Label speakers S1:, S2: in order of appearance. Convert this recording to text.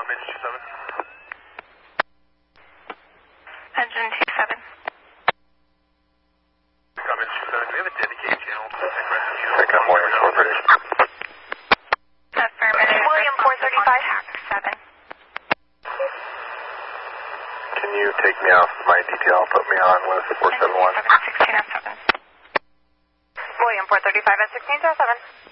S1: Engine 27.
S2: Comments 27. Do we have a dedicated channel to the rescue?
S3: Take on William 435.
S1: Affirmative.
S4: William 435.
S1: 7.
S3: Can you take me off my detail, put me on with 471?
S1: 1607.
S4: William 435 at 1607.